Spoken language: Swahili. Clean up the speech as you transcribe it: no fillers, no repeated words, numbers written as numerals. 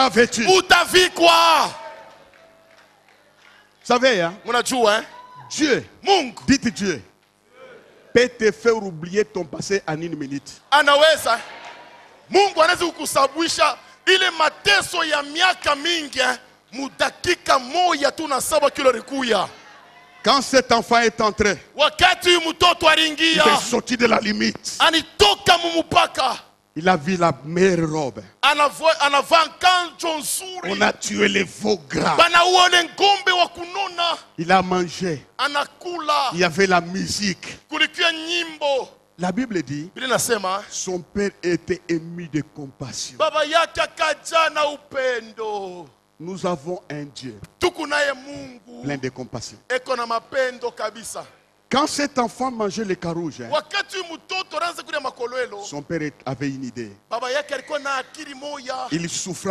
vêtu. utavikwa. Vous savez, hein? Mnajua Dieu, Mungu dites Dieu, peut te faire oublier ton passé en une minute. anaweza, Mungu anaweza kukusababisha ile mateso ya miaka mingi mudakika moja tu na saba kilo rikuya. Quand cet enfant est entré, Wakati mtoto il aringia est sorti de la limite. anitoka mumupaka, Il a vu la meilleure robe. anavaa kanjo nzuri, On a tué les veaux gras. banauone ngombe wa kunona, Il a mangé. anakula, Il y avait la musique. kulikia nyimbo. La Bible dit, Biblia nasema son père était ému de compassion. baba yake akaja na upendo. Nous avons un Dieu Tuku naye Mungu plein de compassion. eko na mapendo kabisa. Quand cet enfant mangeait les carouges, Wakati mtoto anaanza kula makolwelo, son père avait une idée. baba yake alikuwa na akili moya. Il souffrait.